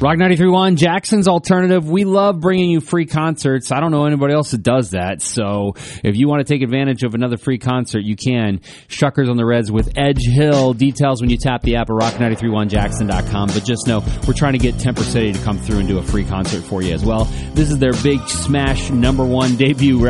Rock 93.1, Jackson's Alternative. We love bringing you free concerts. I don't know anybody else that does that. So if you want to take advantage of another free concert, you can. Shuckers on the Reds with Edge Hill. Details when you tap the app at rock931jackson.com. But just know we're trying to get Temper City to come through and do a free concert for you as well. This is their big smash #1 debut record.